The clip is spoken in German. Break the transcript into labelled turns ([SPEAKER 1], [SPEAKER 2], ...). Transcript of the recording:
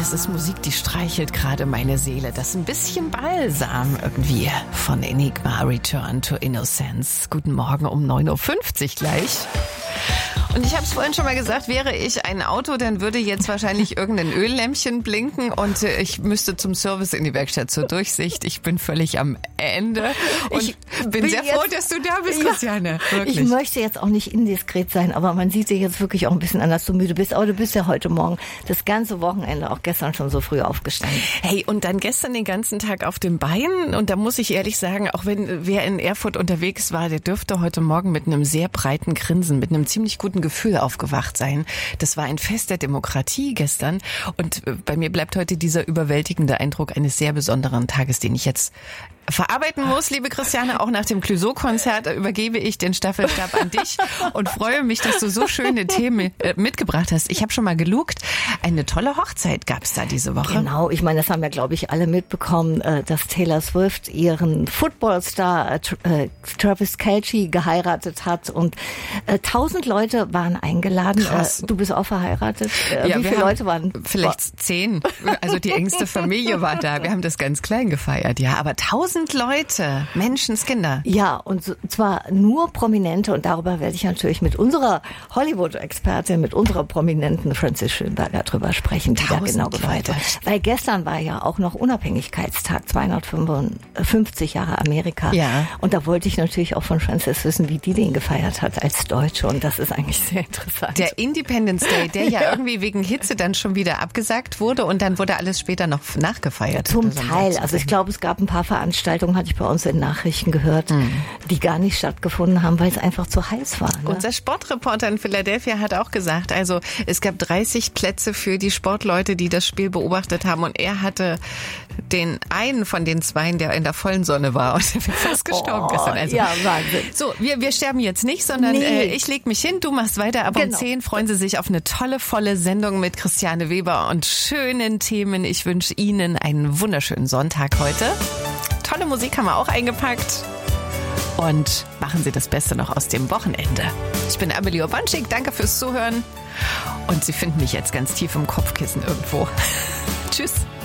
[SPEAKER 1] das ist Musik, die streichelt gerade meine Seele. Das ist ein bisschen Balsam irgendwie von Enigma, Return to Innocence. Guten Morgen um 9.50 Uhr gleich. Und ich habe es vorhin schon mal gesagt, wäre ich ein Auto, dann würde jetzt wahrscheinlich irgendein Öllämpchen blinken und ich müsste zum Service in die Werkstatt zur Durchsicht. Ich bin völlig am Ende und ich bin sehr froh, dass du da bist, Christiane. Wirklich.
[SPEAKER 2] Ich möchte jetzt auch nicht indiskret sein, aber man sieht dich jetzt wirklich auch ein bisschen an, dass du müde bist. Aber du bist ja heute Morgen das ganze Wochenende, auch gestern schon so früh aufgestanden.
[SPEAKER 1] Hey, und dann gestern den ganzen Tag auf den Beinen. Und da muss ich ehrlich sagen, auch wenn wer in Erfurt unterwegs war, der dürfte heute Morgen mit einem sehr breiten Grinsen, mit einem ziemlich guten Gefühl aufgewacht sein. Das war ein Fest der Demokratie gestern. Und bei mir bleibt heute dieser überwältigende Eindruck eines sehr besonderen Tages, den ich jetzt verarbeiten muss, liebe Christiane. Auch nach dem Clouseau-Konzert übergebe ich den Staffelstab an dich und freue mich, dass du so schöne Themen mitgebracht hast. Ich habe schon mal gelugt. Eine tolle Hochzeit gab es da diese Woche.
[SPEAKER 2] Genau, ich meine, das haben ja, glaube ich, alle mitbekommen, dass Taylor Swift ihren Footballstar Travis Kelce geheiratet hat und 1000 Leute waren eingeladen.
[SPEAKER 1] Krass.
[SPEAKER 2] Du bist auch verheiratet.
[SPEAKER 1] Ja,
[SPEAKER 2] wie viele Leute waren?
[SPEAKER 1] Vielleicht 10. Also die engste Familie war da. Wir haben das ganz klein gefeiert, ja. Aber 1000 Leute, Menschenskinder.
[SPEAKER 2] Ja, und zwar nur Prominente und darüber werde ich natürlich mit unserer Hollywood-Expertin, mit unserer Prominenten Frances Schönberger drüber sprechen, die da genau gefeiert hat. Weil gestern war ja auch noch Unabhängigkeitstag, 255 Jahre Amerika.
[SPEAKER 1] Ja.
[SPEAKER 2] Und da wollte ich natürlich auch von Frances wissen, wie die den gefeiert hat als Deutsche und das ist eigentlich sehr interessant.
[SPEAKER 1] Der Independence Day, der ja irgendwie wegen Hitze dann schon wieder abgesagt wurde und dann wurde alles später noch nachgefeiert.
[SPEAKER 2] Zum Teil. Also ich glaube, es gab ein paar Veranstaltungen, hatte ich bei uns in Nachrichten gehört, die gar nicht stattgefunden haben, weil es einfach zu heiß war. Ne?
[SPEAKER 1] Unser Sportreporter in Philadelphia hat auch gesagt, also es gab 30 Plätze für die Sportleute, die das Spiel beobachtet haben und er hatte den einen von den zweien, der in der vollen Sonne war und der wäre fast gestorben gestern. Also,
[SPEAKER 2] ja, Wahnsinn.
[SPEAKER 1] So, wir sterben jetzt nicht, sondern ich leg mich hin, du machst weiter, aber um 10 freuen Sie sich auf eine tolle, volle Sendung mit Christiane Weber und schönen Themen. Ich wünsche Ihnen einen wunderschönen Sonntag heute. Tolle Musik haben wir auch eingepackt. Und machen Sie das Beste noch aus dem Wochenende. Ich bin Amelie Urbanschik, danke fürs Zuhören. Und Sie finden mich jetzt ganz tief im Kopfkissen irgendwo. Tschüss.